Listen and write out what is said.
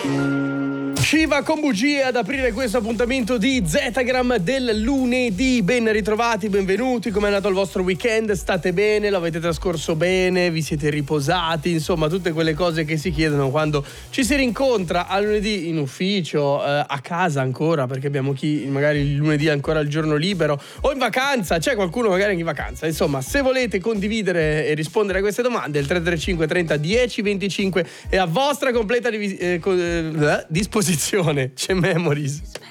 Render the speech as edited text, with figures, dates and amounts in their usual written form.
Shiva con bugie ad aprire questo appuntamento di Zetagram del lunedì. Ben ritrovati, benvenuti. Com'è andato il vostro weekend? State bene? Lo avete trascorso bene? Vi siete riposati? Insomma, tutte quelle cose che si chiedono quando ci si rincontra a lunedì in ufficio, a casa ancora, perché abbiamo chi magari il lunedì è ancora il giorno libero, o in vacanza. C'è qualcuno magari in vacanza. Insomma, se volete condividere e rispondere a queste domande, il 335 30 10 25 è a vostra completa disposizione. C'è Memories.